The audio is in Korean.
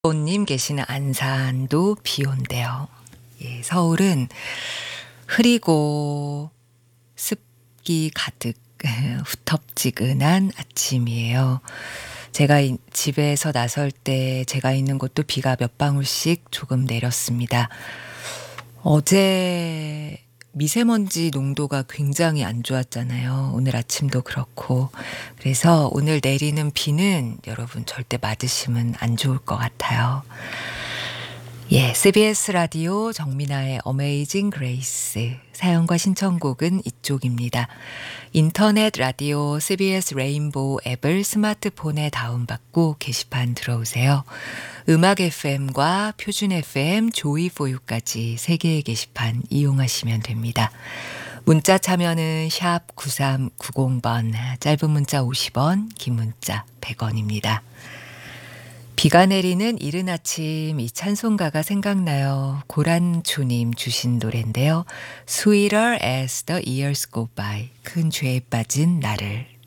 님 계시는 안산도 비 온대요. 예, 서울은 흐리고 습기 가득 후텁지근한 아침이에요. 제가 집에서 나설 때 제가 있는 곳도 비가 몇 방울씩 조금 내렸습니다. 어제 미세먼지 농도가 굉장히 안 좋았잖아요. 오늘 아침도 그렇고. 그래서 오늘 내리는 비는 여러분 절대 맞으시면 안 좋을 것 같아요. 예, CBS 라디오 정민아의 어메이징 그레이스 사연과 신청곡은 이쪽입니다. 인터넷 라디오 CBS 레인보우 앱을 스마트폰에 다운받고 게시판 들어오세요. 음악 FM과 표준 FM, 조이4유까지 3개의 게시판 이용하시면 됩니다. 문자 참여는 샵 9390번, 짧은 문자 50원, 긴 문자 100원입니다. 비가 내리는 이른 아침 이 찬송가가 생각나요. 고란초님 주신 노래인데요. Sweeter as the years go by. 큰 죄에 빠진 나를.